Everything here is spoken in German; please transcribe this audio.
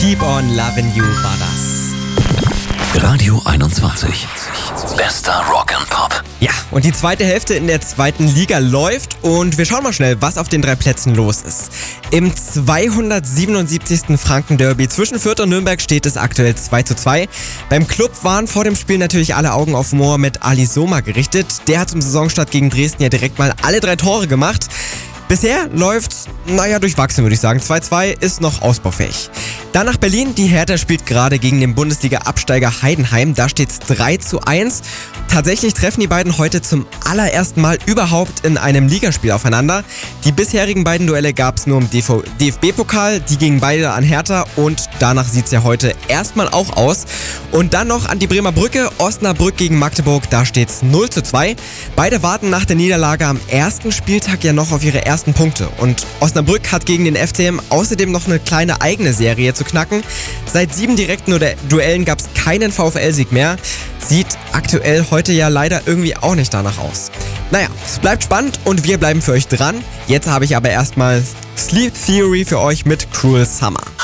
Keep on Loving You war das. Radio 21. Bester Rock and Pop. Ja, und die zweite Hälfte in der zweiten Liga läuft und wir schauen mal schnell, was auf den 3 Plätzen los ist. Im 277. Franken-Derby zwischen Fürth und Nürnberg steht es aktuell 2:2. Beim Club waren vor dem Spiel natürlich alle Augen auf Mohamed Ali Soma gerichtet. Der hat zum Saisonstart gegen Dresden ja direkt mal alle 3 Tore gemacht. Bisher läuft's, durchwachsen würde ich sagen. 2:2 ist noch ausbaufähig. Dann nach Berlin. Die Hertha spielt gerade gegen den Bundesliga-Absteiger Heidenheim. Da steht's 3:1. Tatsächlich treffen die beiden heute zum allerersten Mal überhaupt in einem Ligaspiel aufeinander. Die bisherigen beiden Duelle gab's nur im DFB-Pokal. Die gingen beide an Hertha und danach sieht's ja heute erstmal auch aus. Und dann noch an die Bremer Brücke. Osnabrück gegen Magdeburg. Da steht's 0:2. Beide warten nach der Niederlage am ersten Spieltag ja noch auf ihre ersten Punkte. Und Osnabrück hat gegen den FCM außerdem noch eine kleine eigene Serie zu knacken. Seit 7 direkten Duellen gab es keinen VfL-Sieg mehr. Sieht aktuell heute ja leider irgendwie auch nicht danach aus. Es bleibt spannend und wir bleiben für euch dran. Jetzt habe ich aber erstmal Sleep Theory für euch mit Cruel Summer.